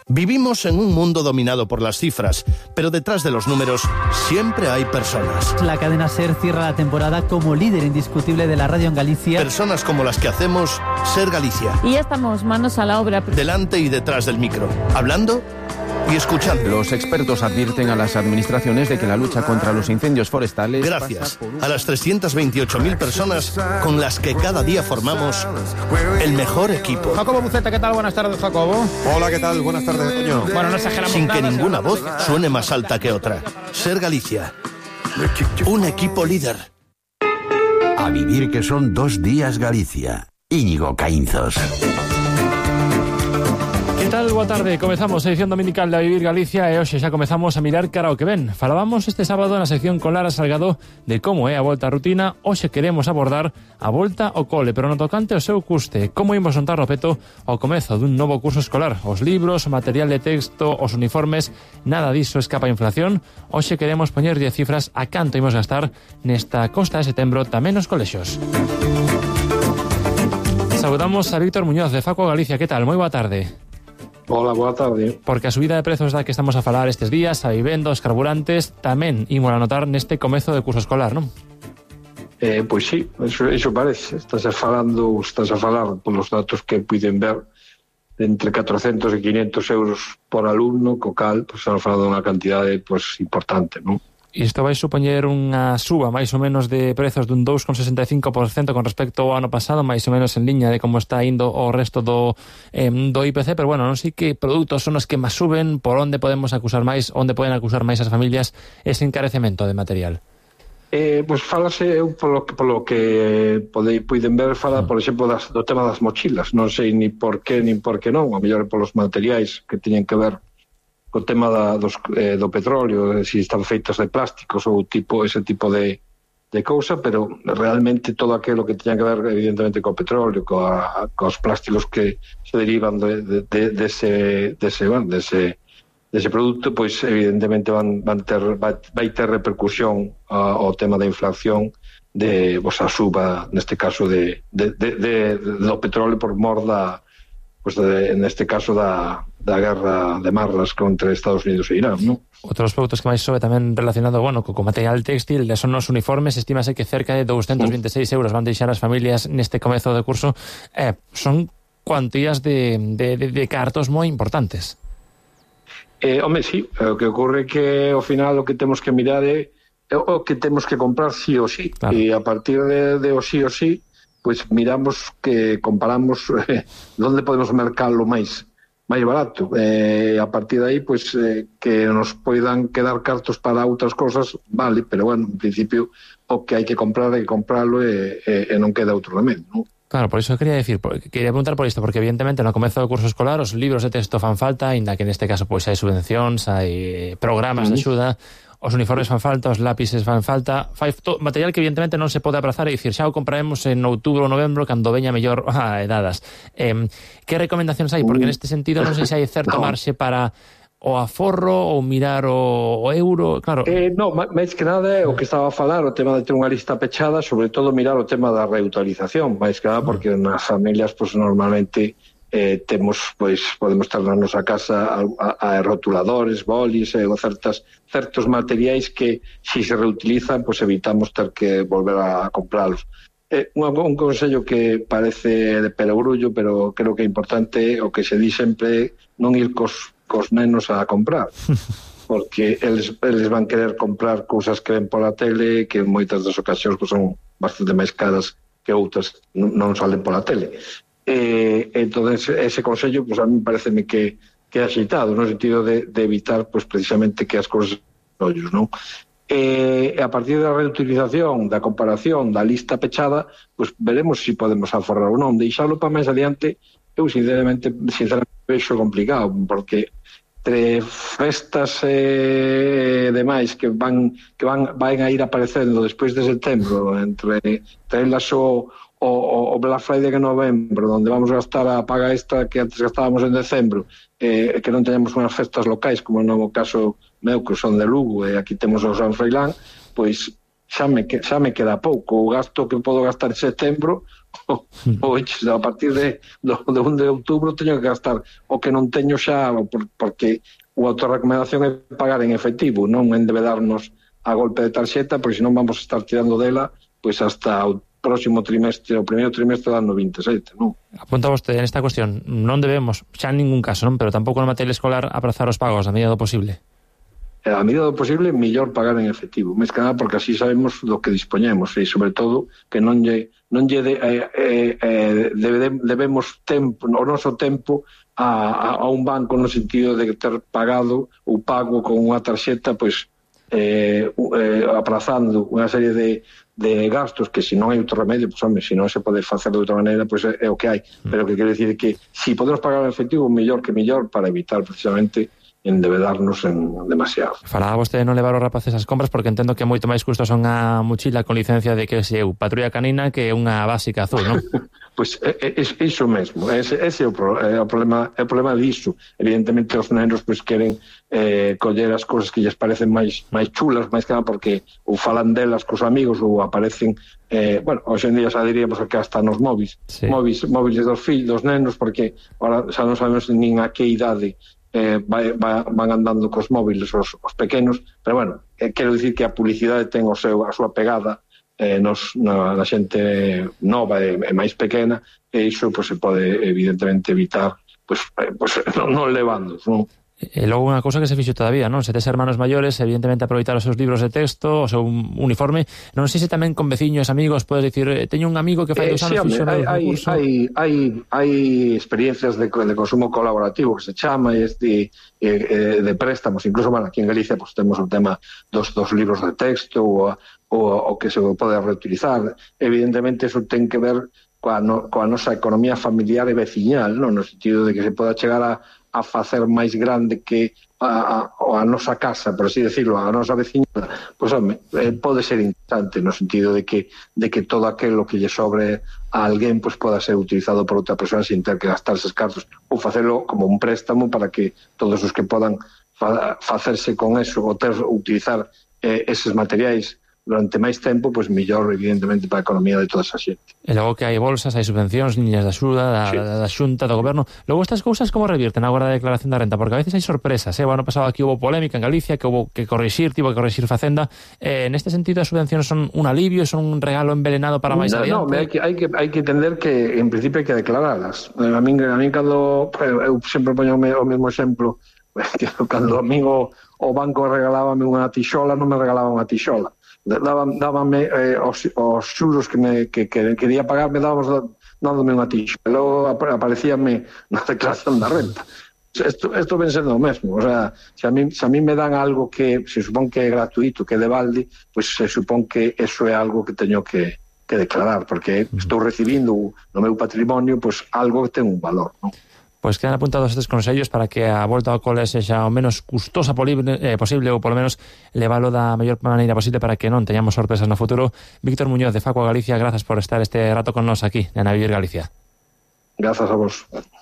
Vivimos en un mundo dominado por las cifras, pero detrás de los números siempre hay personas. La cadena SER cierra la temporada como líder indiscutible de la radio en Galicia. Personas como las que hacemos SER Galicia. Y ya estamos manos a la obra. Delante y detrás del micro, hablando y escuchando. Los expertos advierten a las administraciones de que la lucha contra los incendios forestales... Gracias a las 328.000 personas con las que cada día formamos el mejor equipo. Jacobo Buceta, ¿qué tal? Buenas tardes, Jacobo. Hola, ¿qué tal? Buenas tardes, Antonio. Bueno, no exageramos Sin que nada, ninguna voz suene más alta que otra. SER Galicia. Un equipo líder. A vivir que son 2 días Galicia. Íñigo Caínzos. Que tal? Boa tarde. Comezamos a edición dominical de A Vivir Galicia e hoxe xa comezamos a mirar cara ao que ven. Falábamos este sábado na sección con Lara Salgado de como é a volta á rutina. Hoxe queremos abordar a volta ao cole, pero no tocante ao seu custe. Como imos montar o peto ao comezo dun novo curso escolar? Os libros, o material de texto, os uniformes, nada diso escapa a inflación. Hoxe queremos poñerlle cifras a canto imos gastar nesta costa de setembro tamén nos colexios. Saudamos a Víctor Muñoz de Faco Galicia. Que tal? Moi boa tarde. Hola, boa tarde. Porque a subida de prezos da que estamos a falar estes días, a vivenda, os carburantes, tamén imos a notar neste comezo de curso escolar, non? Pois sí, eso parece. Estás a falar polos datos que puiden ver entre 400 e 500 euros por alumno, co cal, pues, estamos falando dunha cantidade pues, importante, non? E isto vai supoñer unha suba máis ou menos de prezos dun 2,65% con respecto ao ano pasado, máis ou menos en liña de como está indo o resto do IPC, pero bueno, non sei que produtos son os que máis suben, por onde podemos acusar máis, onde poden acusar máis as familias ese encarecemento de material. Pois falase polo que poden ver, fala, por exemplo, do tema das mochilas. Non sei ni por que non, a mellor polos materiais que teñen que ver co tema do petróleo, se están feitos de plásticos ou ese tipo de cousa, pero realmente todo aquilo que teña que ver evidentemente co petróleo, cos plásticos que se derivan dese produto, pois evidentemente vai ter repercusión ao tema da inflación de a suba, neste caso do petróleo por mor neste caso da guerra de marras contra Estados Unidos e Irán, non? Outros produtos que máis sobe tamén relacionado, co material textil, son os uniformes, estímase que cerca de 226 euros van deixar as familias neste comezo de curso. Son cuantías de cartos moi importantes. Home, sí, o que ocorre que ao final o que temos que mirar é o que temos que comprar sí ou sí, claro. E a partir de o sí ou sí, pois miramos que comparamos onde podemos mercalo máis barato, a partir de aí pois que nos poidan quedar cartos para outras cosas, vale, pero bueno, en principio o que hai que comprar hai que comprarlo e non queda outro remedio, non? Claro, por iso quería preguntar por isto, porque evidentemente no comezo do curso escolar os libros de texto fan falta, ainda que neste caso pois hai subvencións, hai programas de axuda, os uniformes fan falta, os lápices fan falta, material que evidentemente non se pode aprazar e dicir xa o compraremos en outubro ou novembro cando veña mellor dadas. Que recomendacións hai? Porque neste sentido non sei se hai certo marxe para o aforro ou mirar o euro, claro. Non, máis que nada o que estaba a falar, o tema de ter unha lista pechada, sobre todo mirar o tema da reutilización, máis que nada porque nas familias pues, normalmente podemos ter na nosa casa a rotuladores, bolis, certos materiais que si se reutilizan, pues evitamos ter que volver a comprarlos. Un consello que parece de perogrullo, pero creo que é importante, o que se di sempre, non ir cos nenos a comprar, porque eles van querer comprar cousas que ven pola tele, que en moitas das ocasións son bastante máis caras que outras non salen pola tele. Entonces ese consello pues a mí pareceme que é axeitado no sentido de evitar pues precisamente que as cousas ollos, non? A partir da reutilización, da comparación, da lista pechada, pues veremos se podemos aforrar ou non. Deixalo para máis adiante, eu sinceramente vexo complicado, porque entre festas e demais que van a ir aparecendo despois de setembro, entre elas o Black Friday en novembro, onde vamos gastar a paga extra que antes gastábamos en decembro, que non teñamos unhas festas locais, como no caso meu, que son de Lugo, e aquí temos o San Froilán, pois xa me queda pouco. O gasto que podo gastar en setembro a partir do 1 de outubro teño que gastar o que non teño xa, porque a autorrecomendación é pagar en efectivo, non endebedarnos a golpe de tarxeta, porque senón vamos a estar tirando dela pois hasta o próximo trimestre, o primeiro trimestre do ano 27, non? Apunta vostede nesta cuestión, non debemos, xa en ningún caso, non, pero tampouco no material escolar aprazar os pagos a medida do posible. A medida do posible, mellor pagar en efectivo, máis que nada porque así sabemos do que dispoñemos e, sobre todo, que debemos tempo, o noso tempo a un banco no sentido de ter pagado ou pago con unha tarxeta, pois aprazando unha serie de gastos que se non hai outro remedio, pois home, se non se pode facer de outra maneira, pois é o que hai, pero que quero dicir que se podemos pagar en efectivo, mellor que mellor, para evitar precisamente endebedarnos en demasiado. Falaba vostede non levar os rapaces as compras porque entendo que é moito máis custosa unha mochila con licencia de que se patrulla canina que unha básica azul, non? Pois iso mesmo, ese é o problema disso. Evidentemente os nenos pois queren coller as cousas que lles parecen máis chulas, máis que nada porque ou falan delas cos amigos ou aparecen, hoxe en día xa diríamos que hasta nos móviles dos fillos, dos nenos, porque ahora xa non sabemos nin a que idade van andando cos móviles os pequenos, pero bueno, quero dicir que a publicidade ten a súa pegada na xente nova e máis pequena, e iso pues, se pode evidentemente evitar non levando, non? E logo unha cousa que se fixo todavía, non? Se tes hermanos maiores, evidentemente aproveitar os seus libros de texto, o seu uniforme. Non sei se tamén con veciños, amigos, podes dicir, teño un amigo que fai 2 anos fixo o curso. Hai experiencias de consumo colaborativo que se chama de préstamos, incluso, aquí en Galicia pues, temos o tema dos libros de texto o que se pode reutilizar. Evidentemente, eso ten que ver coa nosa economía familiar e veciñal, non? No sentido de que se poda chegar a facer máis grande que a nosa casa, por así decirlo, a nosa veciña, pois pode ser interesante no sentido de que todo aquilo que lle sobre a alguén pois poda ser utilizado por outra persoa sin ter que gastar eses cartos, ou facelo como un préstamo para que todos os que podan facerse con eso ou utilizar eses materiais durante máis tempo, pois mellor, evidentemente, para a economía de toda esa xente. E logo que hai bolsas, hai subvencións, liñas de axuda, da Xunta, do Goberno. Logo estas cousas como revirten agora da declaración da renta? Porque a veces hai sorpresas, O ano pasado aquí houve polémica en Galicia, que houve que corrixir Facenda. Neste sentido, as subvencións son un alivio, son un regalo envenenado para máis adiante? Non, hai que entender que, en principio, hai que declaralas. A min cando... Eu sempre poño o mesmo exemplo, que cando a min o banco regalábame unha tixola, non me regalaba unha tixola. Dábame os xuros que quería pagarme, dándome unha tixa. Logo aparecíame na declaración da renta. Isto ven sendo o mesmo. O sea, se a mí me dan algo que se supón que é gratuito, que é de balde, pues se supón que eso é algo que teño que declarar, porque estou recibindo no meu patrimonio pues algo que ten un valor, non? Pois quedan apuntados estes consellos para que a volta ao cole sexa o menos custosa posible ou polo menos levalo da mellor maneira posible para que non teñamos sorpresas no futuro. Víctor Muñoz, de Facua Galicia, grazas por estar este rato con nós aquí en A Vivir Galicia. Grazas a vos.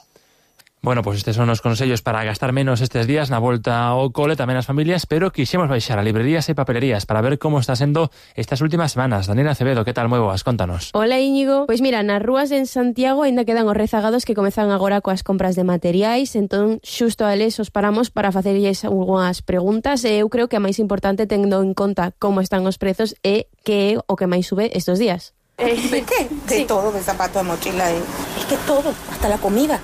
Bueno, pois estes son os consellos para gastar menos estes días na volta ao cole, tamén as familias, pero quixemos baixar a librerías e papelerías para ver como está sendo estas últimas semanas. Daniela Acevedo, que tal, moi boas, contanos. Hola Íñigo, pois mira, nas rúas en Santiago ainda quedan os rezagados que comezan agora coas compras de materiais, entón xusto a eles os paramos para facerlles algunhas preguntas e eu creo que a máis importante tendo en conta como están os prezos e que é o que máis sube estes días. ¿De qué? De todo, de zapato, de mochila, es que todo, hasta la comida.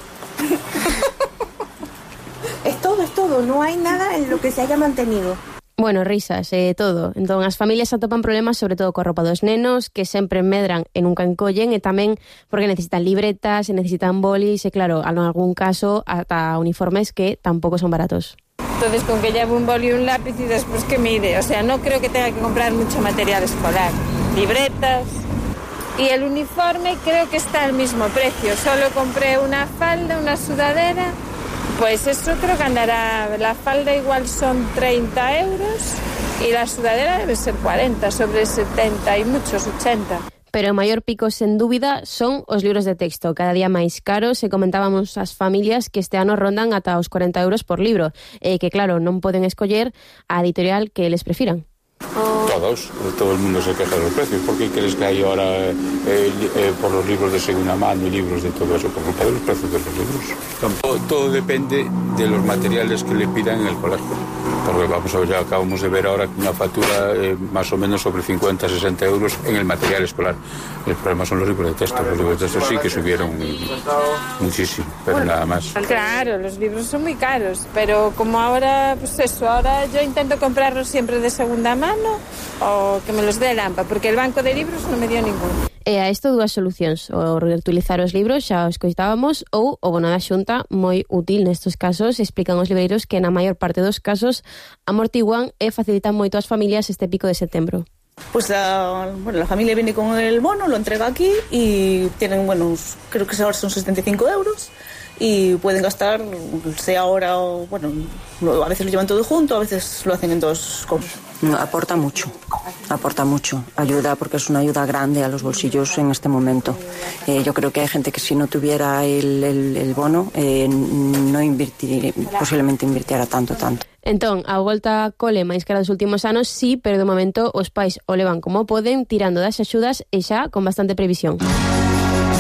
Es todo, no hay nada en lo que se haya mantenido. Bueno, risas, todo. Entón, as familias atopan problemas sobre todo coa roupa dos nenos, que sempre medran e nunca encollen, e tamén porque necesitan libretas, e necesitan bolis, e claro, en algún caso, ata uniformes que tampouco son baratos. Entonces, con que lleve un boli y un lápiz y después que mire, o sea, no creo que tenga que comprar mucho material escolar. Libretas... Y el uniforme creo que está al mismo precio. Solo compré una falda, una sudadera. Pues eso creo que andará... La falda igual son 30 euros y la sudadera debe ser 40, sobre 70 y muchos 80. Pero o maior pico, sen dúbida, son os libros de texto. Cada día máis caros, e comentábamos as familias que este ano rondan ata os 40 euros por libro. E que, claro, non poden escoller a editorial que les prefiran. Todo el mundo se queja de los precios. ¿Por qué crees que hay ahora por los libros de segunda mano y libros de todo eso? Por culpa de los precios de los libros. Todo depende de los materiales que le pidan en el colegio. Porque vamos a ver, ya acabamos de ver ahora una factura más o menos sobre 50-60 euros en el material escolar. El problema son los libros de texto. Los libros de texto sí que subieron muchísimo, pero nada más. Claro, los libros son muy caros, pero como ahora, pues eso, ahora yo intento comprarlos siempre de segunda mano o que me los dé el AMPA, porque el banco de libros non me dio ninguno. E a isto dúas solucións, o reutilizar os libros, xa os coitábamos, ou o bono da Xunta, moi útil nestes casos, explican os libreiros que na maior parte dos casos amortiguan e facilitan moito ás familias este pico de setembro. Pues la familia viene con el bono, lo entrega aquí y tienen, creo que ahora son 75 euros y pueden gastar, sea ahora o, a veces lo llevan todo junto, a veces lo hacen en dos compras. Aporta mucho, ayuda porque es una ayuda grande a los bolsillos en este momento. Yo creo que hay gente que si no tuviera el bono posiblemente invirtiera tanto. Entón, a volta a cole máis cara dos últimos anos, sí, pero de momento os pais o levan como poden, tirando das axudas e xa con bastante previsión.